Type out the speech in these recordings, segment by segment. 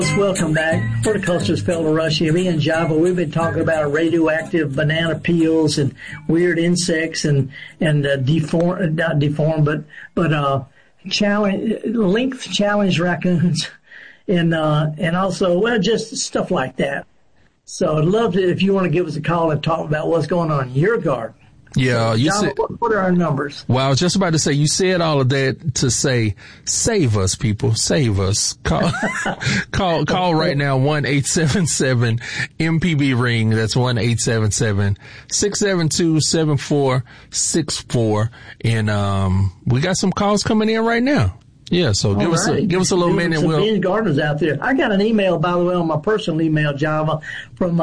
Welcome back. Horticulturist Felder Rush. Me and Java, we've been talking about radioactive banana peels and weird insects and not deformed, but length challenge raccoons and also, well, just stuff like that. So I'd love to, if you want to give us a call and talk about what's going on in your garden. Yeah, you John, said. What are our numbers? Well, I was just about to say, you said all of that to say, save us, people, save us. Call right now, 1-877-MPB-RING. That's 1-877-672-7464. And, we got some calls coming in right now. Yeah, so give us a little minute. Some bean gardeners out there. I got an email, by the way, on my personal email, Java, from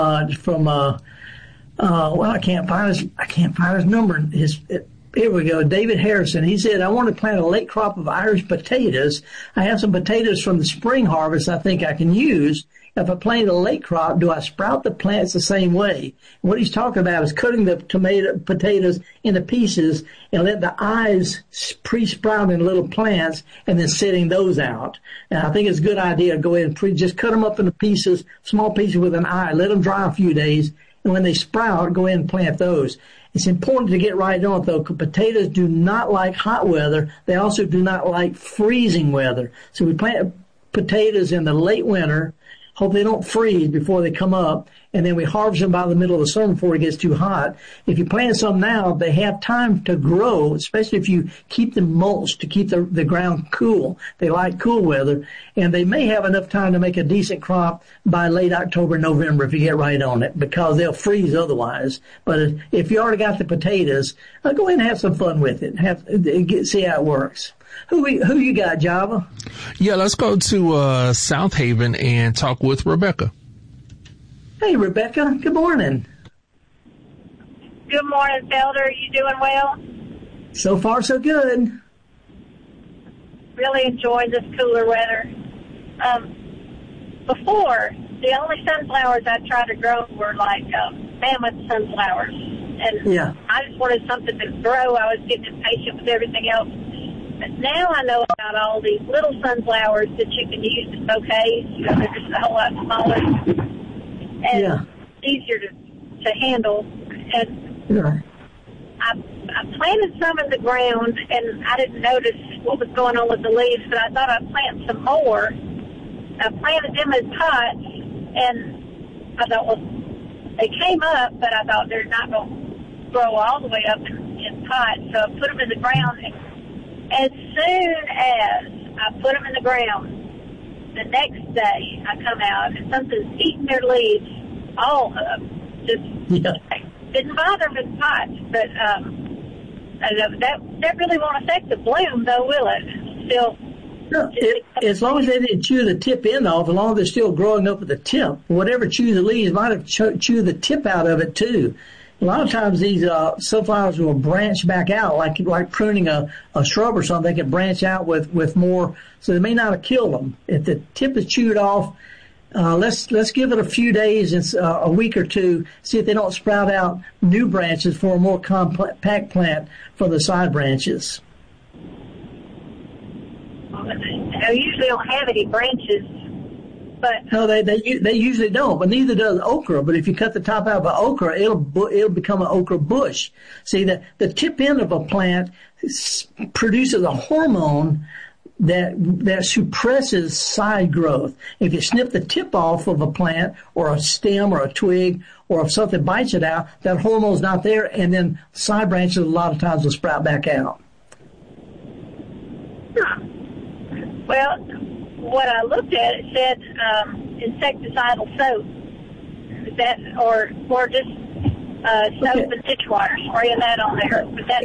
well, I can't find his number. Here we go. David Harrison. He said, I want to plant a late crop of Irish potatoes. I have some potatoes from the spring harvest I think I can use. If I plant a late crop, do I sprout the plants the same way? And what he's talking about is cutting the potatoes into pieces and let the eyes pre-sprout in little plants and then setting those out. And I think it's a good idea to go ahead and just cut them up into pieces, small pieces with an eye. Let them dry a few days. And when they sprout, go ahead and plant those. It's important to get right on it, though, because potatoes do not like hot weather. They also do not like freezing weather. So we plant potatoes in the late winter, hope they don't freeze before they come up, and then we harvest them by the middle of the summer before it gets too hot. If you plant some now, they have time to grow, especially if you keep them mulched to keep the ground cool. They like cool weather, and they may have enough time to make a decent crop by late October, November if you get right on it, because they'll freeze otherwise. But if you already got the potatoes, go ahead and have some fun with it. See how it works. Who you got, Java? Yeah, let's go to South Haven and talk with Rebecca. Hey, Rebecca. Good morning. Good morning, Felder. You doing well? So far, so good. Really enjoying this cooler weather. Before, the only sunflowers I tried to grow were like mammoth sunflowers. And yeah. I just wanted something to grow. I was getting impatient with everything else. But now I know about all these little sunflowers that you can use as bouquets. They're just a whole lot smaller and easier to handle. And I planted some in the ground, and I didn't notice what was going on with the leaves, but I thought I'd plant some more. I planted them in pots, and I thought, well, they came up, but I thought they're not going to grow all the way up in pots, so I put them in the ground. And as soon as I put them in the ground, the next day I come out and something's eating their leaves, all of them. Didn't bother with pots, but that really won't affect the bloom, though, will it? Still. No, as long as they didn't chew the tip end off, as long as they're still growing up at the tip, whatever chews the leaves might have chewed the tip out of it too. A lot of times these sunflowers will branch back out, like pruning a shrub or something. They can branch out with more, so they may not have killed them. If the tip is chewed off, let's give it a few days, a week or two, see if they don't sprout out new branches for a more compact plant for the side branches. They usually don't have any branches. But no, they usually don't, but neither does okra. But if you cut the top out of an okra, it'll become an okra bush. See, the tip end of a plant produces a hormone that suppresses side growth. If you snip the tip off of a plant or a stem or a twig, or if something bites it out, that hormone's not there, and then side branches a lot of times will sprout back out. Well, what I looked at, it said insecticidal soap. Is that or just soap and ditch water? Spraying that on there. But that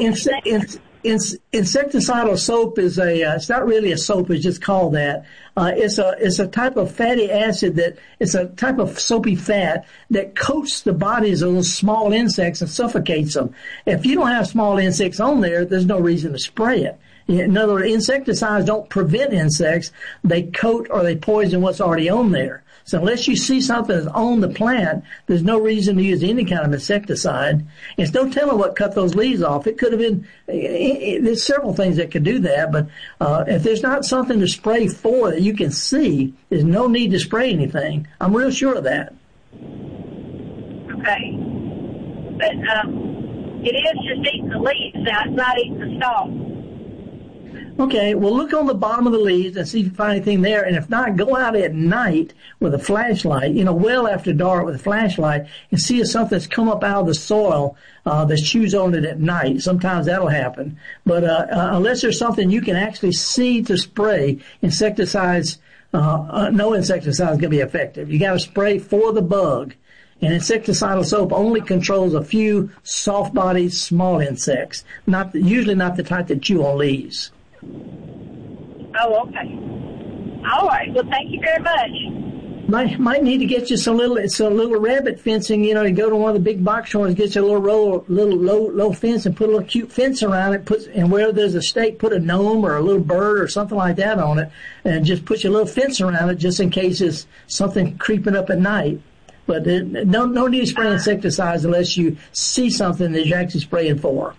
insecticidal soap is it's not really a soap, it's just called that. It's a type of fatty acid it's a type of soapy fat that coats the bodies of those small insects and suffocates them. If you don't have small insects on there, there's no reason to spray it. In other words, insecticides don't prevent insects. They coat or they poison what's already on there. So unless you see something that's on the plant, there's no reason to use any kind of insecticide. It's no telling what cut those leaves off. It could have been, there's several things that could do that, but if there's not something to spray for that you can see, there's no need to spray anything. I'm real sure of that. Okay. But it is just eating the leaves now. It's not eating the stalk. Okay, well, look on the bottom of the leaves and see if you find anything there. And if not, go out at night with a flashlight, well after dark with a flashlight, and see if something's come up out of the soil that chews on it at night. Sometimes that'll happen. But unless there's something you can actually see to spray, insecticides, no insecticide is going to be effective. You got to spray for the bug. And insecticidal soap only controls a few soft-bodied small insects, usually not the type that chew on leaves. Oh, okay. All right. Well, thank you very much. Might need to get you some little rabbit fencing. You go to one of the big box stores, get you a little low fence, and put a little cute fence around it. And where there's a stake, put a gnome or a little bird or something like that on it, and just put your little fence around it just in case there's something creeping up at night. But no need to spray insecticides unless you see something that you're actually spraying for.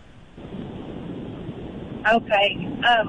Okay.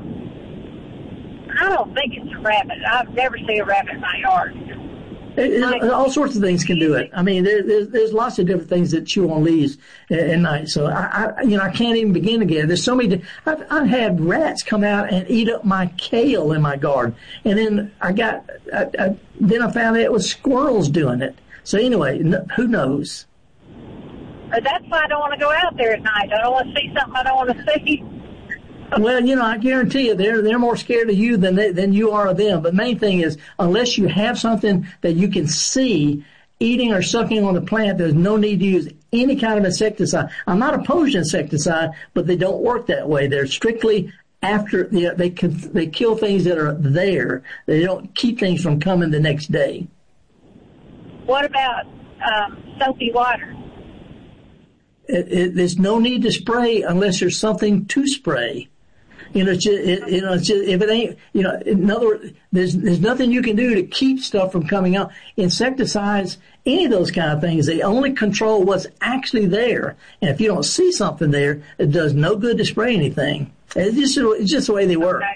I don't think it's a rabbit. I've never seen a rabbit in my yard. All sorts of things can do it. I mean, there's lots of different things that chew on leaves at night. So I can't even begin to get it. There's so many. I've had rats come out and eat up my kale in my garden, and then I found out it was squirrels doing it. So anyway, who knows? That's why I don't want to go out there at night. I don't want to see something I don't want to see. Well, I guarantee you they're more scared of you than you are of them. But main thing is, unless you have something that you can see eating or sucking on the plant, there's no need to use any kind of insecticide. I'm not opposed to insecticide, but they don't work that way. They're strictly after they kill things that are there. They don't keep things from coming the next day. What about soapy water? There's no need to spray unless there's something to spray. It's just, if it ain't, in other words, there's nothing you can do to keep stuff from coming out. Insecticides, any of those kind of things, they only control what's actually there. And if you don't see something there, it does no good to spray anything. It's just the way they work.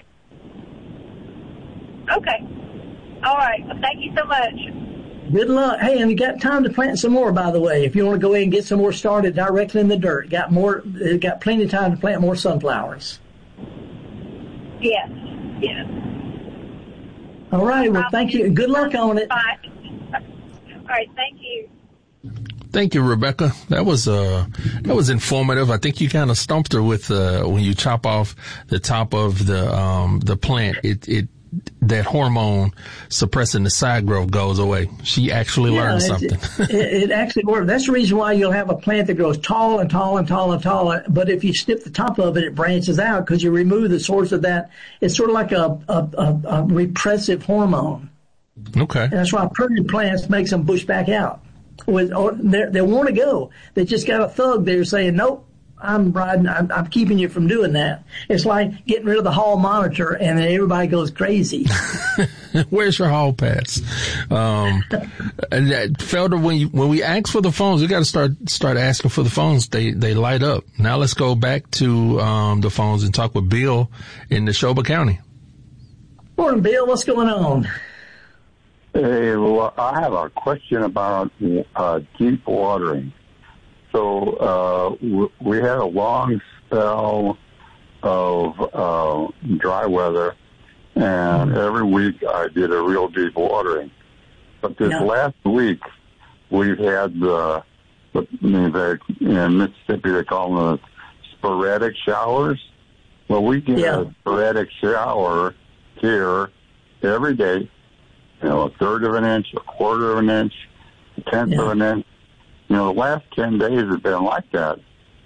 Okay. All right. Well, thank you so much. Good luck. Hey, and you got time to plant some more, by the way. If you want to go ahead and get some more started directly in the dirt, got plenty of time to plant more sunflowers. Yes. All right. Well, thank you. Good luck on it. Bye. All right. Thank you. Thank you, Rebecca. That was informative. I think you kind of stumped her with when you chop off the top of the plant. That hormone suppressing the side growth goes away. She actually learned something. It actually works. That's the reason why you'll have a plant that grows tall and tall and tall and tall. But if you snip the top of it, it branches out because you remove the source of that. It's sort of like a repressive hormone. Okay. And that's why pruning plants makes them bush back out. They want to go. They just got a thug there saying, nope. I'm keeping you from doing that. It's like getting rid of the hall monitor and then everybody goes crazy. Where's your hall pass? And that, Felder, when we ask for the phones, we got to start asking for the phones. They light up. Now let's go back to the phones and talk with Bill in Neshoba County. Morning, Bill. What's going on? Hey, well, I have a question about deep watering. So we had a long spell of dry weather, and every week I did a real deep watering. But this last week, we've had in Mississippi they call them sporadic showers. Well, we get a sporadic shower here every day, a third of an inch, a quarter of an inch, a tenth of an inch. The last 10 days have been like that.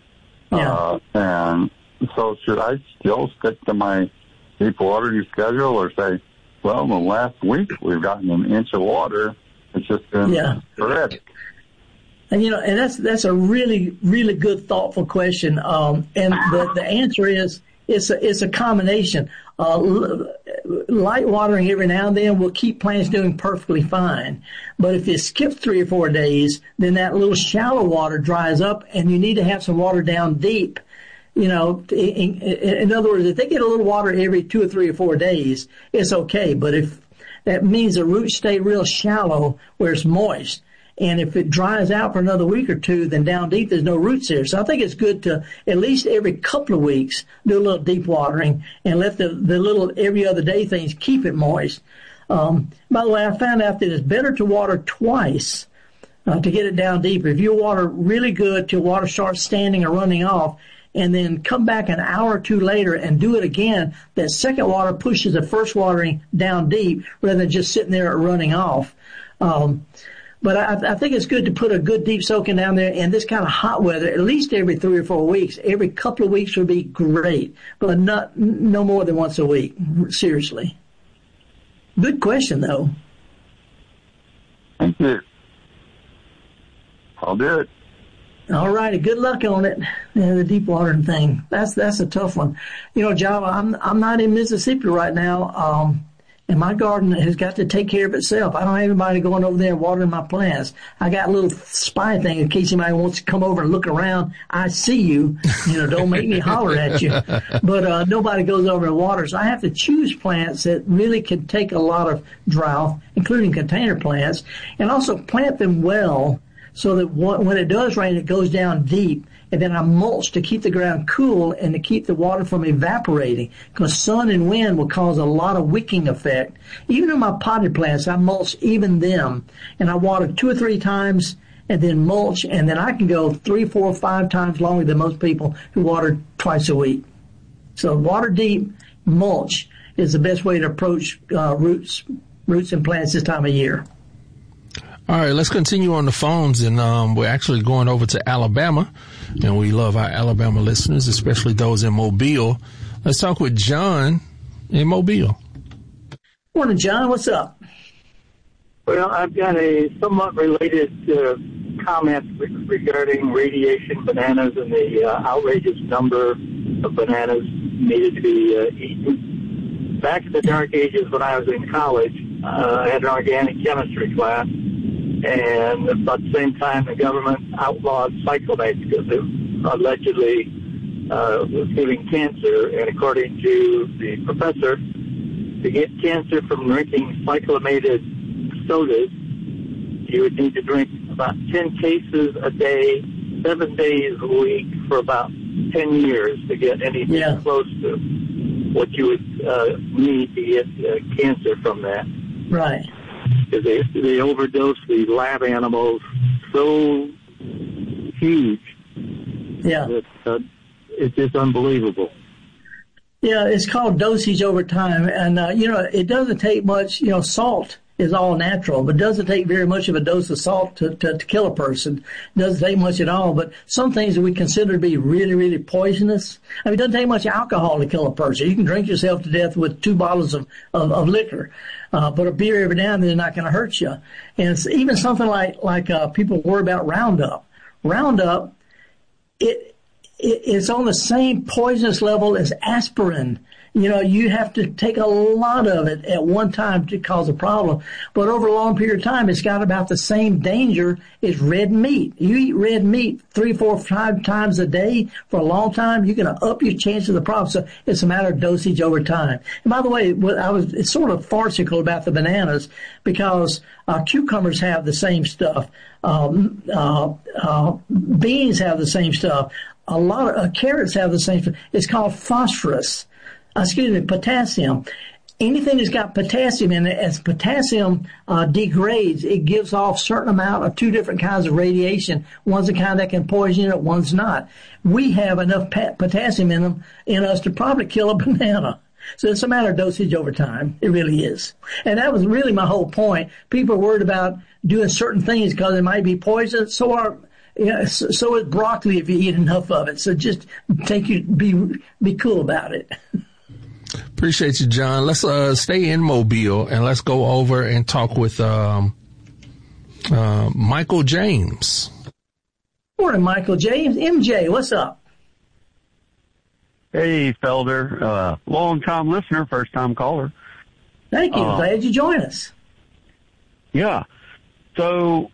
And so should I still stick to my deep watering schedule or say, well, the last week we've gotten an inch of water. It's just been sporadic. And, and that's a really, really good, thoughtful question. And the answer is it's a combination. Light watering every now and then will keep plants doing perfectly fine. But if you skip 3 or 4 days, then that little shallow water dries up, and you need to have some water down deep. You know, in other words, if they get a little water every 2 or 3 or 4 days, it's okay. But if that means the roots stay real shallow where it's moist. And if it dries out for another week or two, then down deep, there's no roots there. So I think it's good to at least every couple of weeks do a little deep watering and let the little every other day things keep it moist. By the way, I found out that it's better to water twice to get it down deeper. If you water really good till water starts standing or running off, and then come back an hour or two later and do it again, that second water pushes the first watering down deep rather than just sitting there or running off. But I think it's good to put a good deep soaking down there in this kind of hot weather, at least every 3 or 4 weeks. Every couple of weeks would be great, but no more than once a week. Seriously. Good question, though. Thank you. I'll do it. All righty. Good luck on it. Yeah, the deep watering thing. That's a tough one. You know, Java, I'm not in Mississippi right now. And my garden has got to take care of itself. I don't have anybody going over there and watering my plants. I got a little spy thing in case anybody wants to come over and look around. I see you. You know, don't make me holler at you. But nobody goes over and waters. So I have to choose plants that really can take a lot of drought, including container plants, and also plant them well so that when it does rain, it goes down deep. And then I mulch to keep the ground cool and to keep the water from evaporating, because sun and wind will cause a lot of wicking effect. Even in my potted plants, I mulch even them, and I water 2 or 3 times and then mulch, and then I can go 3, 4, 5 times longer than most people who water twice a week. So water deep, mulch is the best way to approach roots and plants this time of year. All right, let's continue on the phones, and we're actually going over to Alabama, and we love our Alabama listeners, especially those in Mobile. Let's talk with John in Mobile. Morning, John. What's up? Well, I've got a somewhat related comment regarding radiation bananas and the outrageous number of bananas needed to be eaten. Back in the dark ages when I was in college, I had an organic chemistry class. And about the same time, the government outlawed cyclamates because it allegedly was giving cancer. And according to the professor, to get cancer from drinking cyclamated sodas, you would need to drink about 10 cases a day, 7 days a week for about 10 years to get anything close to what you would need to get cancer from that. Right. They overdose the lab animals so huge that it's just unbelievable. Yeah, it's called dosage over time. And, it doesn't take much, salt is all natural, but it doesn't take very much of a dose of salt to kill a person. It doesn't take much at all. But some things that we consider to be really, really poisonous, it doesn't take much alcohol to kill a person. You can drink yourself to death with 2 bottles of liquor. But a beer every now and then is not going to hurt you. And it's even something like people worry about Roundup. Roundup, it's on the same poisonous level as aspirin. You have to take a lot of it at one time to cause a problem. But over a long period of time, it's got about the same danger as red meat. You eat red meat 3, 4, 5 times a day for a long time, you're going to up your chance of the problem. So it's a matter of dosage over time. And by the way, it's sort of farcical about the bananas because cucumbers have the same stuff. Beans have the same stuff. A lot of carrots have the same stuff. It's called phosphorus. Potassium. Anything that's got potassium in it, as potassium degrades, it gives off a certain amount of 2 different kinds of radiation. One's the kind that can poison it, one's not. We have enough potassium in us to probably kill a banana. So it's a matter of dosage over time. It really is. And that was really my whole point. People are worried about doing certain things because it might be poison. So is broccoli if you eat enough of it. So just be cool about it. Appreciate you, John. Let's stay in Mobile and let's go over and talk with Michael James. Morning, Michael James. MJ, what's up? Hey, Felder. Long-time listener, first-time caller. Thank you. Glad you joined us. Yeah. So,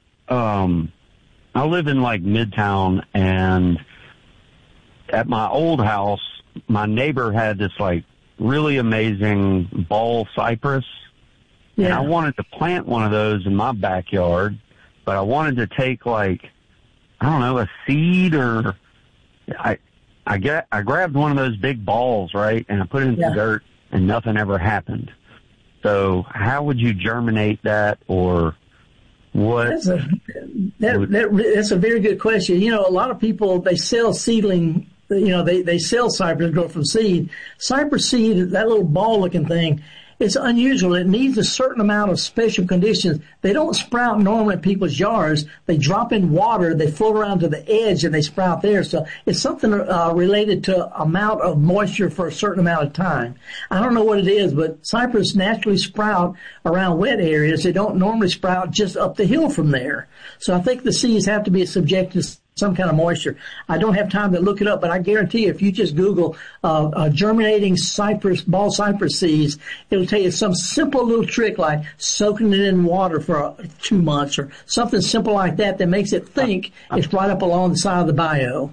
I live in like Midtown, and at my old house, my neighbor had this like really amazing ball cypress. Yeah. And I wanted to plant one of those in my backyard, but I wanted to take like, I don't know, a seed, or I grabbed one of those big balls, right, and I put it in the dirt, and nothing ever happened. So how would you germinate that, or what? That's a very good question. You know, a lot of people, they sell seedling, you know, they sell cypress grow from seed. Cypress seed, that little ball-looking thing, it's unusual. It needs a certain amount of special conditions. They don't sprout normally in people's yards. They drop in water, they float around to the edge, and they sprout there. So it's something related to amount of moisture for a certain amount of time. I don't know what it is, but cypress naturally sprout around wet areas. They don't normally sprout just up the hill from there. So I think the seeds have to be subject to some kind of moisture. I don't have time to look it up, but I guarantee you, if you just Google germinating cypress, ball cypress seeds, it'll tell you some simple little trick like soaking it in water for 2 months or something simple like that makes it think it's right up along the side of the bayou.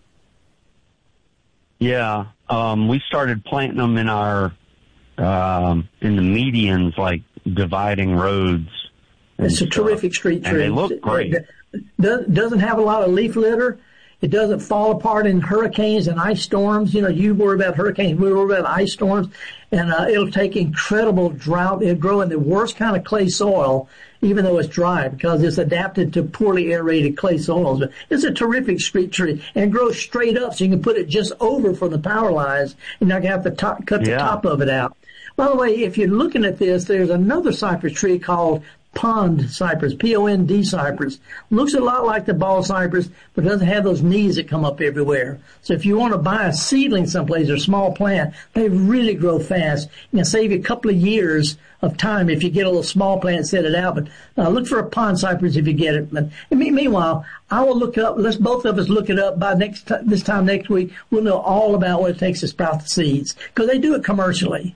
Yeah, we started planting them in our in the medians, like dividing roads. It's a terrific street tree. And they look great. Doesn't have a lot of leaf litter. It doesn't fall apart in hurricanes and ice storms. You know, you worry about hurricanes, we worry about ice storms, and it'll take incredible drought. It'll grow in the worst kind of clay soil, even though it's dry, because it's adapted to poorly aerated clay soils. But it's a terrific street tree, and it grows straight up, so you can put it just over from the power lines, and you're not going to have to cut the top of it out. By the way, if you're looking at this, there's another cypress tree called pond cypress, P-O-N-D cypress. Looks a lot like the ball cypress, but doesn't have those knees that come up everywhere. So if you want to buy a seedling someplace or a small plant, they really grow fast. You can save you a couple of years of time if you get a little small plant and set it out. But look for a pond cypress if you get it. But meanwhile, I will look up. Let's both of us look it up by this time next week. We'll know all about what it takes to sprout the seeds, because they do it commercially.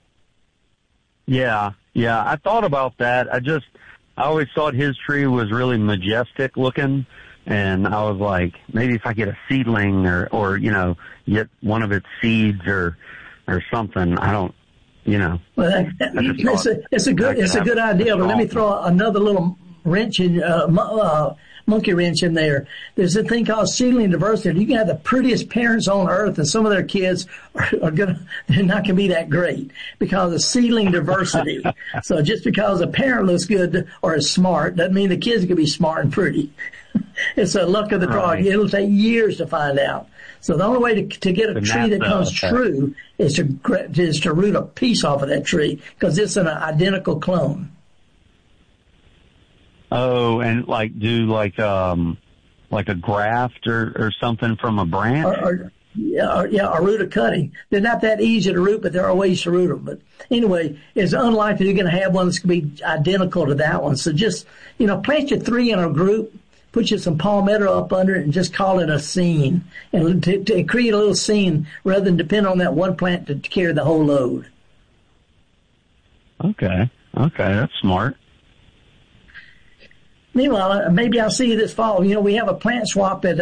Yeah, I thought about that. I always thought his tree was really majestic looking, and I was like, maybe if I get a seedling or you know, get one of its seeds or something. I don't, you know. Well, it's a good idea. But let me throw another little wrench in, monkey wrench in there. There's a thing called seedling diversity. You can have the prettiest parents on earth, and some of their kids they're not going to be that great because of seedling diversity. So just because a parent looks good or is smart doesn't mean the kids can be smart and pretty. It's a luck of the draw. Right. It'll take years to find out. So the only way to get a tree that comes true is to root a piece off of that tree, because it's an identical clone. Oh, and like do like a graft or something from a branch? Or root a cutting. They're not that easy to root, but there are ways to root them. But anyway, it's unlikely you're going to have one that's going to be identical to that one. So just, you know, plant your three in a group, put you some palmetto up under it, and just call it a scene. And to create a little scene rather than depend on that one plant to carry the whole load. Okay, that's smart. Meanwhile, maybe I'll see you this fall. You know, we have a plant swap at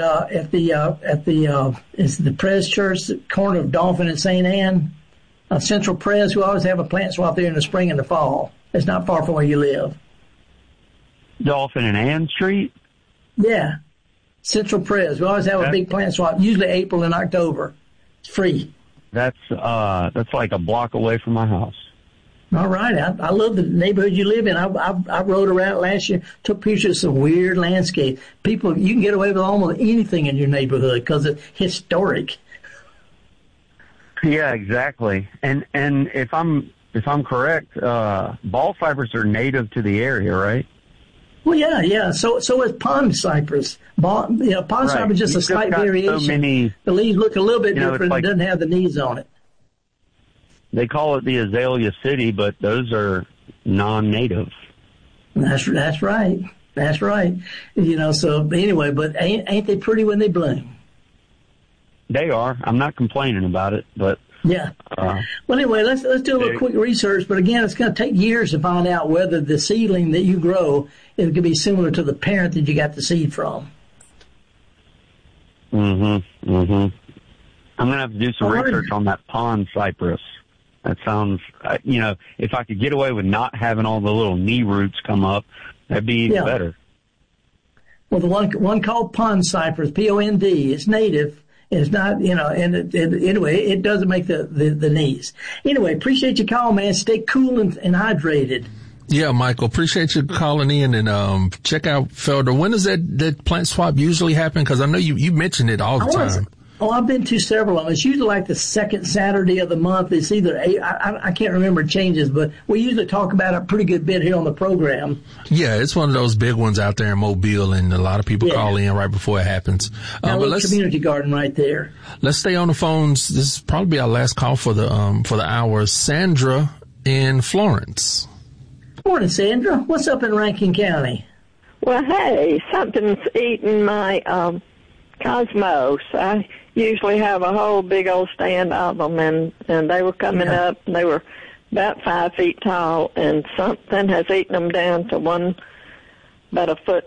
it's the Pres Church, the corner of Dolphin and St. Anne, Central Pres. We always have a plant swap there in the spring and the fall. It's not far from where you live. Dolphin and Ann Street? Yeah. Central Pres. We always have a big plant swap, usually April and October. It's free. That's like a block away from my house. All right. I love the neighborhood you live in. I rode around last year, took pictures of some weird landscape. People, you can get away with almost anything in your neighborhood because it's historic. Yeah, exactly. And if I'm correct, ball cypress are native to the area, right? Well, yeah. So is pond cypress. Pond cypress is just a slight variation. So many, the leaves look a little bit different. Like, it doesn't have the knees on it. They call it the Azalea City, but those are non-native. That's right. You know, so anyway, but ain't they pretty when they bloom? They are. I'm not complaining about it, but yeah. Well, anyway, let's do a little quick research. But again, it's going to take years to find out whether the seedling that you grow is going to be similar to the parent that you got the seed from. I'm going to have to do some research on that pond cypress. That sounds, if I could get away with not having all the little knee roots come up, that'd be even better. Well, the one called pond cypress, POND, it's native. It's not, anyway, it doesn't make the knees. Anyway, appreciate your call, man. Stay cool and hydrated. Yeah, Michael, appreciate you calling in, and check out Felder. When does that plant swap usually happen? Because I know you mention it all the time. I've been to several of them. It's usually like the second Saturday of the month. It's either I can't remember changes, but we usually talk about it a pretty good bit here on the program. Yeah, it's one of those big ones out there in Mobile, and a lot of people call in right before it happens. But let's community garden right there. Let's stay on the phones. This is probably our last call for the hour. Sandra in Florence. Morning, Sandra. What's up in Rankin County? Well, hey, something's eating my cosmos. I usually have a whole big old stand of them, and they were coming up, and they were about 5 feet tall, and something has eaten them down to about a foot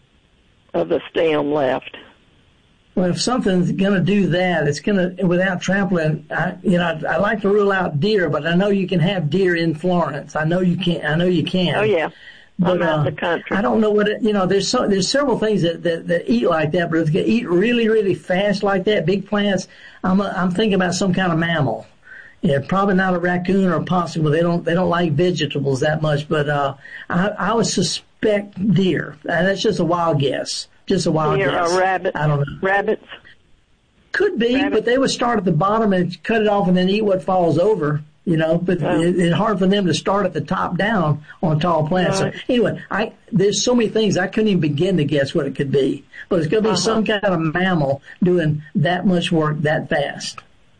of the stem left. Well, if something's going to do that, it's going to, without trampling, I like to rule out deer, but I know you can have deer in Florence. I know you can. Oh, yeah. But, I'm out the country. I don't know what there's several things that eat like that, but if they eat really, really fast like that, big plants, I'm thinking about some kind of mammal. Yeah, probably not a raccoon or a possum. They don't like vegetables that much, but, I would suspect deer. That's just a wild guess. Just a wild deer guess. Or rabbits. I don't know. Rabbits. Could be, but they would start at the bottom and cut it off and then eat what falls over. But it's hard for them to start at the top down on tall plants. Right. So anyway, there's so many things I couldn't even begin to guess what it could be. But it's going to be some kind of mammal doing that much work that fast.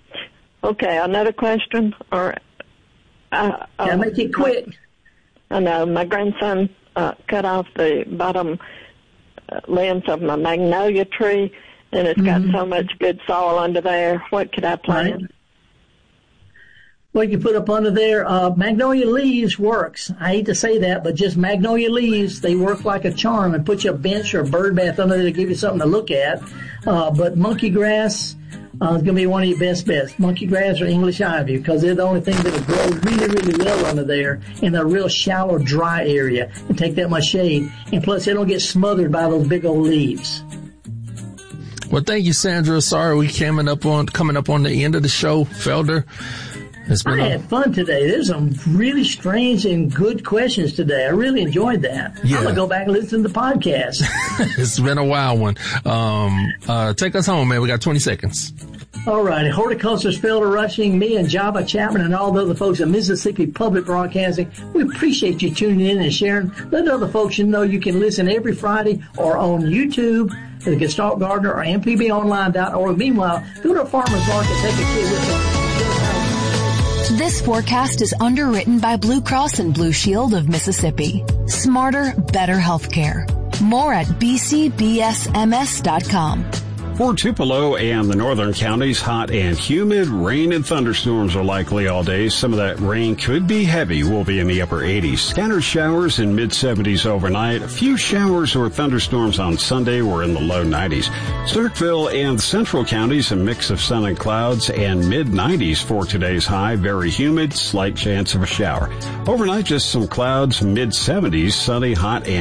Okay, another question? Or make it quick. I know my grandson cut off the bottom limbs of my magnolia tree, and it's got so much good soil under there. What could I plant? Right. Well, you can put up under there, magnolia leaves works. I hate to say that, but just magnolia leaves, they work like a charm, and put you a bench or a bird bath under there to give you something to look at. But monkey grass is going to be one of your best bets. Monkey grass or English ivy, because they're the only things that will grow really, really well under there in a real shallow, dry area and take that much shade. And plus, they don't get smothered by those big old leaves. Well, thank you, Sandra. Sorry we coming up on the end of the show, Felder. I had fun today. There's some really strange and good questions today. I really enjoyed that. Yeah. I'm going to go back and listen to the podcast. It's been a wild one. Take us home, man. We got 20 seconds. All righty. Horticulturist Felder Rushing, me and Java Chapman and all the other folks at Mississippi Public Broadcasting. We appreciate you tuning in and sharing. Let other folks know you can listen every Friday or on YouTube, the Gestalt Gardener, or mpbonline.org. Meanwhile, go to a farmer's market, take a kid with them. This forecast is underwritten by Blue Cross and Blue Shield of Mississippi. Smarter, better healthcare. More at bcbsms.com. For Tupelo and the northern counties, hot and humid, rain and thunderstorms are likely all day. Some of that rain could be heavy. We'll be in the upper 80s. Scattered showers in mid-70s overnight. A few showers or thunderstorms on Sunday were in the low 90s. Starkville and central counties, a mix of sun and clouds, and mid-90s for today's high. Very humid, slight chance of a shower. Overnight, just some clouds, mid-70s, sunny, hot, and